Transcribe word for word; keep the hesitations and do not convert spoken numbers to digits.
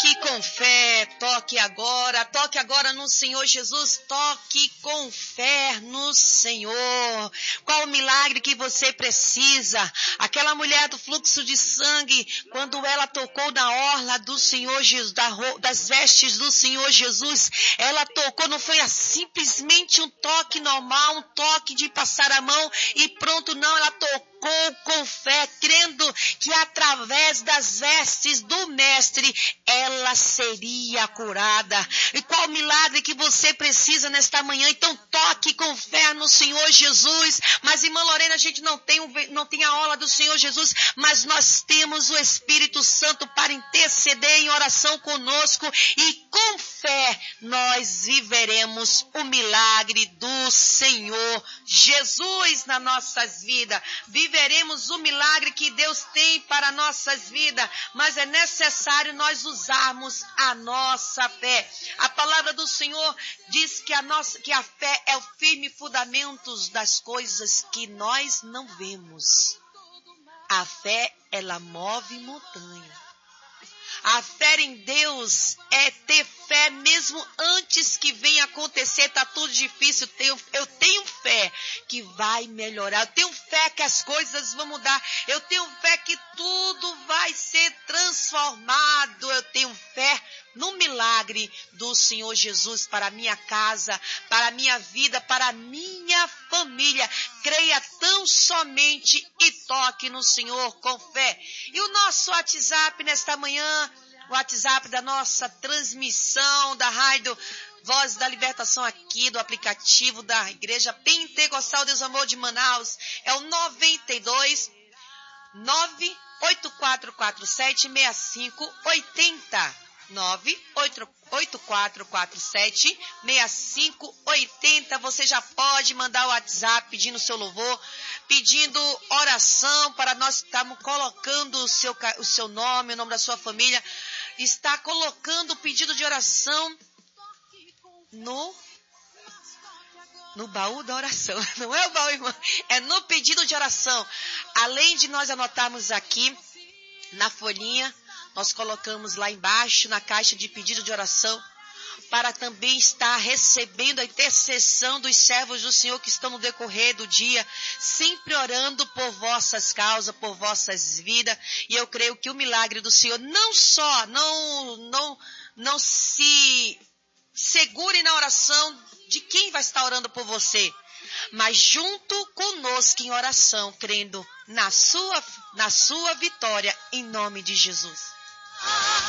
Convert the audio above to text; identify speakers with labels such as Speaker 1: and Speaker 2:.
Speaker 1: Toque com fé, toque agora, toque agora no Senhor Jesus, toque com fé no Senhor. Qual o milagre que você precisa? Aquela mulher do fluxo de sangue, quando ela tocou na orla do Senhor Jesus, das vestes do Senhor Jesus, ela tocou, não foi simplesmente um toque normal, um toque de passar a mão e pronto, não, ela tocou com fé, crendo que através das vestes do mestre, ela seria curada. E qual milagre que você precisa nesta manhã? Então toque com fé no Senhor Jesus. Mas irmã Lorena, a gente não tem, não tem a orla do Senhor Jesus, mas nós temos o Espírito Santo para interceder em oração conosco e com fé nós viveremos o milagre do Senhor Jesus nas nossas vidas. Viveremos o milagre que Deus tem para nossas vidas, mas é necessário nós usarmos a nossa fé. A palavra do Senhor diz que a, nossa, que a fé é o firme fundamento das coisas que nós não vemos. A fé, ela move montanha. A fé em Deus é ter fé mesmo antes que venha acontecer, tá tudo difícil. Eu tenho, eu tenho fé que vai melhorar. Eu tenho fé que as coisas vão mudar. Eu tenho fé que tudo vai ser transformado. Eu tenho fé no milagre do Senhor Jesus para a minha casa, para a minha vida, para a minha família. Creia tão somente e toque no Senhor com fé. E o nosso WhatsApp nesta manhã, o WhatsApp da nossa transmissão da Rádio Voz da Libertação aqui do aplicativo da Igreja Pentecostal Deus Amor de Manaus, é o noventa e dois, nove oito quatro quatro sete, seis cinco oito zero. nove oito quatro quatro sete, seis cinco oito zero. Você já pode mandar o WhatsApp pedindo seu louvor, pedindo oração para nós estarmos colocando o seu, o seu nome, o nome da sua família. Está colocando o pedido de oração no, no baú da oração. Não é o baú, irmão, é no pedido de oração. Além de nós anotarmos aqui na folhinha, nós colocamos lá embaixo na caixa de pedido de oração para também estar recebendo a intercessão dos servos do Senhor que estão no decorrer do dia, sempre orando por vossas causas, por vossas vidas. E eu creio que o milagre do Senhor não só, não, não, não se segure na oração de quem vai estar orando por você, mas junto conosco em oração, crendo na sua, na sua vitória, em nome de Jesus.